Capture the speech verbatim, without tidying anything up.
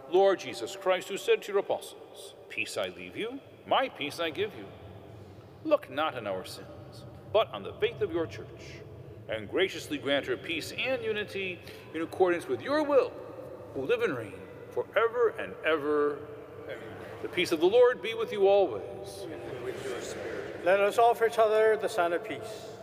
Lord Jesus Christ, who said to your apostles, "Peace I leave you, my peace I give you," look not on our sins, but on the faith of your church, and graciously grant her peace and unity in accordance with your will, who live and reign forever and ever. Amen. The peace of the Lord be with you always. And with your spirit. Let us offer each other the sign of peace.